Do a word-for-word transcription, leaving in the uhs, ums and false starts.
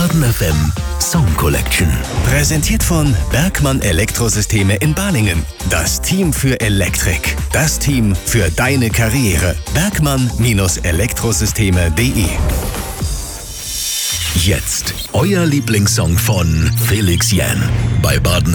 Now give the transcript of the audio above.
Baden F M Song Collection. Präsentiert von Bergmann Elektrosysteme in Balingen. Das Team für Elektrik. Das Team für deine Karriere. Bergmann Elektrosysteme punkt de. Jetzt euer Lieblingssong von Felix Jähn bei Baden